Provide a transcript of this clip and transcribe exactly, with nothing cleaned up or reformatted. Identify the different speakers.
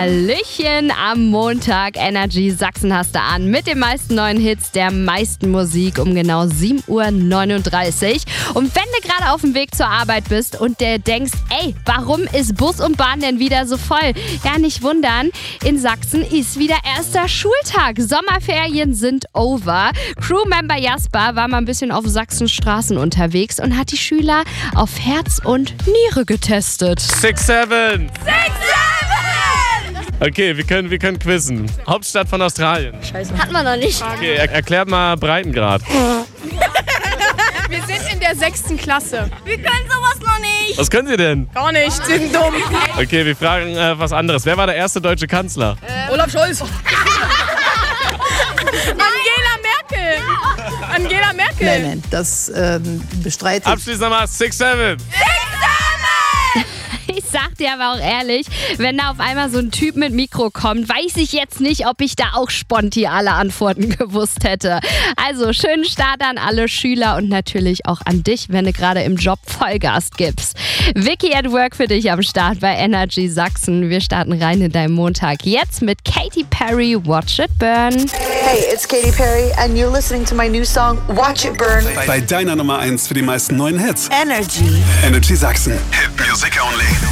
Speaker 1: Hallöchen am Montag. Energy Sachsen hast du an mit den meisten neuen Hits, der meisten Musik um genau sieben Uhr neununddreißig. Und wenn du gerade auf dem Weg zur Arbeit bist und dir denkst, ey, warum ist Bus und Bahn denn wieder so voll? Ja, nicht wundern, in Sachsen ist wieder erster Schultag. Sommerferien sind over. Crewmember Jasper war mal ein bisschen auf Sachsens Straßen unterwegs und hat die Schüler auf Herz und Niere getestet.
Speaker 2: Six, seven.
Speaker 3: Six, seven!
Speaker 2: Okay, wir können, wir können quizzen. Hauptstadt von Australien.
Speaker 3: Scheiße. Hat man noch nicht.
Speaker 2: Okay, er, erklärt mal Breitengrad.
Speaker 4: Wir sind in der sechsten Klasse.
Speaker 3: Wir können sowas noch nicht.
Speaker 2: Was können Sie denn?
Speaker 4: Gar nicht, Sie sind dumm.
Speaker 2: Okay, wir fragen äh, was anderes. Wer war der erste deutsche Kanzler?
Speaker 4: Ähm. Olaf Scholz. Angela Merkel. Angela Merkel.
Speaker 5: Nein, nein, das ähm, bestreitet.
Speaker 2: Abschließend nochmal Six, seven.
Speaker 1: Ich sag dir aber auch ehrlich, wenn da auf einmal so ein Typ mit Mikro kommt, weiß ich jetzt nicht, ob ich da auch sponti alle Antworten gewusst hätte. Also schönen Start an alle Schüler und natürlich auch an dich, wenn du gerade im Job Vollgas gibst. Vicky at Work für dich am Start bei Energy Sachsen. Wir starten rein in deinen Montag. Jetzt mit Katy Perry, Watch It Burn.
Speaker 6: Hey, it's Katy Perry and you're listening to my new song Watch It Burn.
Speaker 7: Bei deiner Nummer eins für die meisten neuen Hits.
Speaker 6: Energy.
Speaker 7: Energy Sachsen. Hit Music Only.